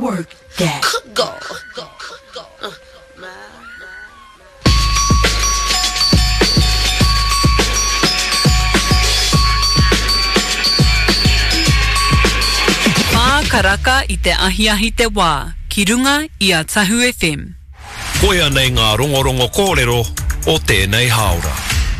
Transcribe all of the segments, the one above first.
Work that. Go. Karaka i te ahiahi te wā, ki runga i a Tahu FM. Koia nei ngā rongorongo kōrero o tēnei haora.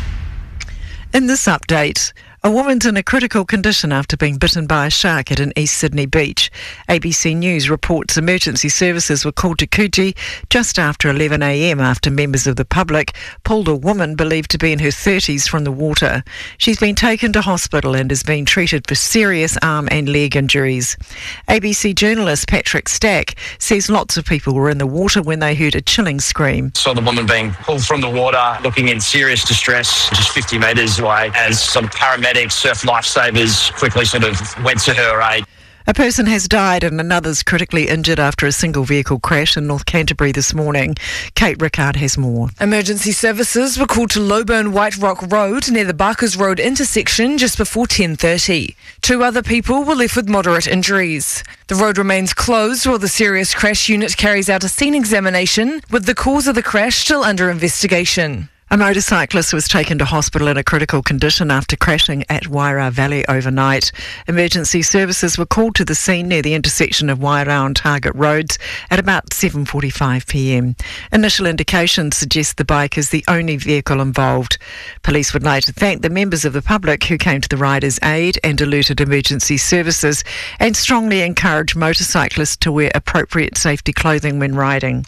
In this update, a woman's in a critical condition after being bitten by a shark at an East Sydney beach. ABC News reports emergency services were called to Coogee just after 11 a.m. after members of the public pulled a woman believed to be in her 30s from the water. She's been taken to hospital and is being treated for serious arm and leg injuries. ABC journalist Patrick Stack says lots of people were in the water when they heard a chilling scream. Saw the woman being pulled from the water, looking in serious distress, just 50 metres away, as sort of paramedics, surf lifesavers quickly sort of went to her aid. A person has died and another's critically injured after a single vehicle crash in North Canterbury this morning. Kate Rickard has more. Emergency services were called to Lowburn White Rock Road near the Barkers Road intersection just before 10:30. 2 other people were left with moderate injuries. The road remains closed while the serious crash unit carries out a scene examination, with the cause of the crash still under investigation. A motorcyclist was taken to hospital in a critical condition after crashing at Wairau Valley overnight. Emergency services were called to the scene near the intersection of Wairau and Target Roads at about 7:45 p.m. Initial indications suggest the bike is the only vehicle involved. Police would like to thank the members of the public who came to the rider's aid and alerted emergency services, and strongly encourage motorcyclists to wear appropriate safety clothing when riding.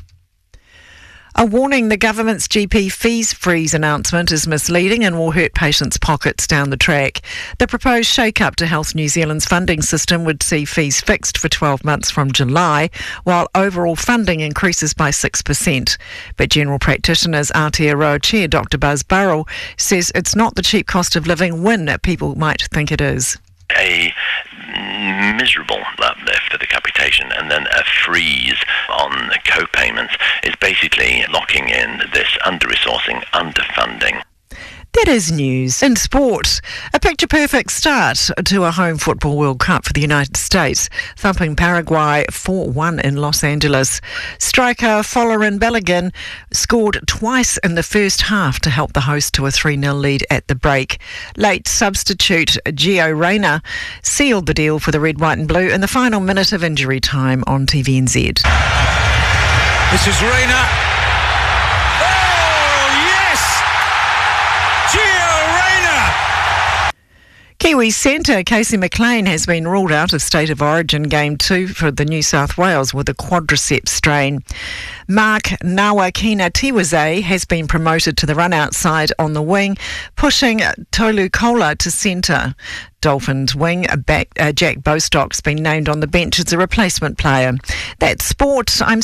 A warning: the government's GP fees freeze announcement is misleading and will hurt patients' pockets down the track. The proposed shake-up to Health New Zealand's funding system would see fees fixed for 12 months from July, while overall funding increases by 6%. But General Practitioners Aotearoa Chair Dr Buzz Burrell says it's not the cheap cost of living win that people might think it is. A miserable uplift for the capitation and then a freeze on co-payments is basically locking in this under-resourcing, underfunding. That is news. In sport, a picture-perfect start to a home football World Cup for the United States, thumping Paraguay 4-1 in Los Angeles. Striker Folarin Balogun scored twice in the first half to help the host to a 3-0 lead at the break. Late substitute Gio Reyna sealed the deal for the red, white and blue in the final minute of injury time on TVNZ. This is Reyna. Kiwi centre Casey McLean has been ruled out of State of Origin Game 2 for the New South Wales with a quadriceps strain. Mark Nawakina Tiwaze has been promoted to the run-out side on the wing, pushing Tolu Kola to centre. Dolphins wing back Jack Bostock's been named on the bench as a replacement player. That's sport. I'm